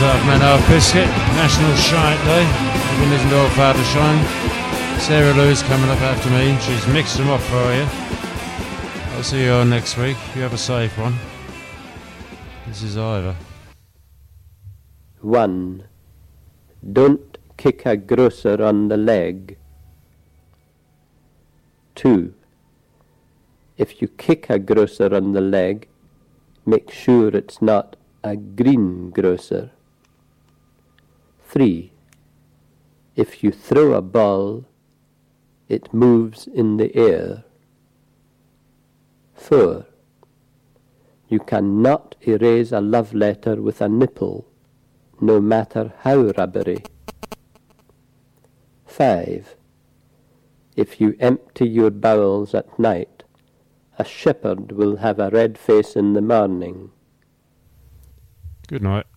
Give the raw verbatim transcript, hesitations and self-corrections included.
half man, half biscuit. National Shite Day. You can listen to Old Father Shine. Sarah Lou's coming up after me. She's mixed them up for you. I'll see you all next week. You have a safe one. This is Ivor. One. Don't kick a grocer on the leg. Two. If you kick a grocer on the leg, make sure it's not a greengrocer. Three. If you throw a ball, it moves in the air. Four. You cannot erase a love letter with a nipple, no matter how rubbery. Five. If you empty your bowels at night, a shepherd will have a red face in the morning. Good night.